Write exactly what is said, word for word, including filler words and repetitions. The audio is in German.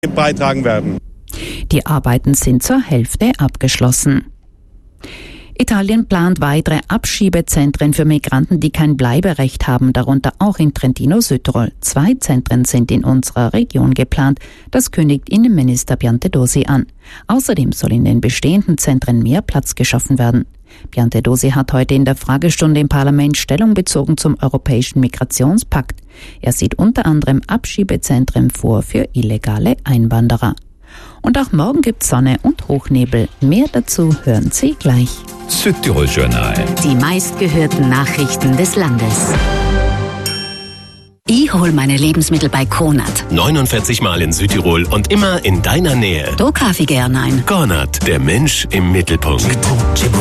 beitragen werden. Die Arbeiten sind zur Hälfte abgeschlossen. Italien plant weitere Abschiebezentren für Migranten, die kein Bleiberecht haben, darunter auch in Trentino-Südtirol. Zwei Zentren sind in unserer Region geplant. Das kündigt Innenminister Piantedosi an. Außerdem soll in den bestehenden Zentren mehr Platz geschaffen werden. Piantedosi hat heute in der Fragestunde im Parlament Stellung bezogen zum Europäischen Migrationspakt. Er sieht unter anderem Abschiebezentren vor für illegale Einwanderer. Und auch morgen gibt's Sonne und Hochnebel. Mehr dazu hören Sie gleich. Südtirol-Journal. Die meistgehörten Nachrichten des Landes. Ich hol meine Lebensmittel bei Kronert. neunundvierzig Mal in Südtirol und immer in deiner Nähe. Da kaufe ich gern ein. Kronert, der Mensch im Mittelpunkt.